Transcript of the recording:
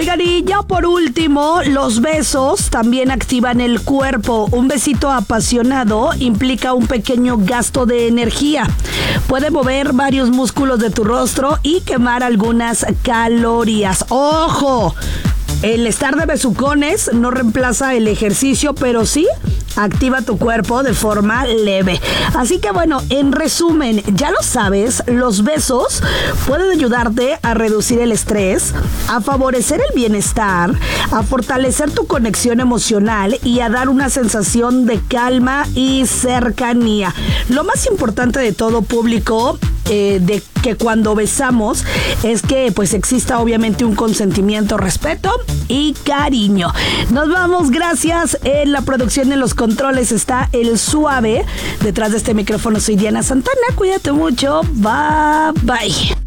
Oigan, y ya por último, los besos también activan el cuerpo. Un besito apasionado implica un pequeño gasto de energía. Puede mover varios músculos de tu rostro y quemar algunas calorías. ¡Ojo! El estar de besucones no reemplaza el ejercicio, pero sí activa tu cuerpo de forma leve. Así que bueno, en resumen, ya lo sabes, los besos pueden ayudarte a reducir el estrés, a favorecer el bienestar, a fortalecer tu conexión emocional y a dar una sensación de calma y cercanía. Lo más importante de todo, público, de que cuando besamos es que pues exista obviamente un consentimiento, respeto y cariño. Nos vamos, gracias. En la producción de los controles está el Suave. Detrás de este micrófono soy Diana Santana. Cuídate mucho. Bye bye.